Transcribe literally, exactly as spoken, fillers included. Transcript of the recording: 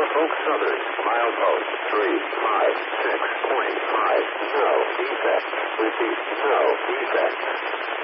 Norfolk Southern, milepost three five six point five. No defects. Repeat, no defects.